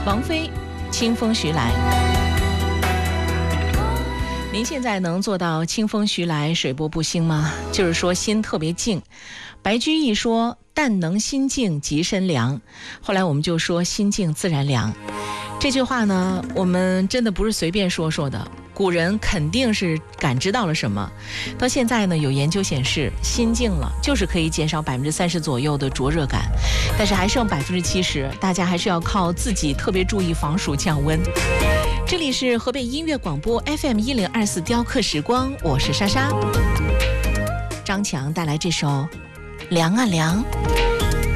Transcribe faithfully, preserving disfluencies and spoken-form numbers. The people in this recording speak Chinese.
王菲，清风徐来。您现在能做到清风徐来，水波不兴吗？就是说心特别静。白居易说但能心静即身凉，后来我们就说心静自然凉。这句话呢，我们真的不是随便说说的，古人肯定是感知到了什么。到现在呢，有研究显示，心静了就是可以减少百分之三十左右的灼热感，但是还剩百分之七十，大家还是要靠自己特别注意防暑降温。这里是河北音乐广播 F M 一零二四雕刻时光，我是莎莎。张强带来这首《凉啊凉》。